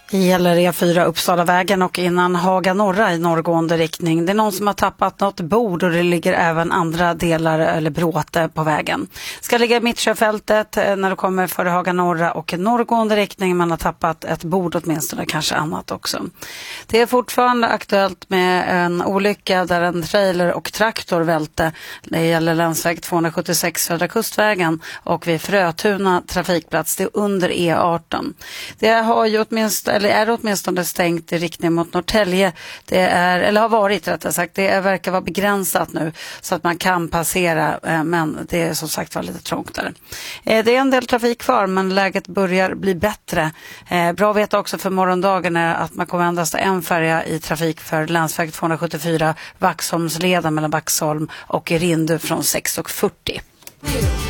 Det gäller E4 Uppsalavägen och innan Haga norra i norrgående riktning. Det är någon som har tappat något bord och det ligger även andra delar eller bråte på vägen. Ska ligga i Mittsjöfältet när du kommer före Haga norra och norrgående riktning. Man har tappat ett bord åtminstone, kanske annat också. Det är fortfarande aktuellt med en olycka där en trailer och traktor välte. Det gäller länsväg 276 Södra Kustvägen och vid Frötuna trafikplats. Det är under E18. Det har ju åtminstone stängt i riktning mot Norrtälje. Det är, eller har varit rättare sagt, det verkar vara begränsat nu så att man kan passera, men det är som sagt var lite trångt där. Det är en del trafik kvar men läget börjar bli bättre. Bra att veta också för morgondagen är att man kommer endast en färja i trafik för länsväg 274 Vaxholmsleden mellan Vaxholm och Rindu från 6:40.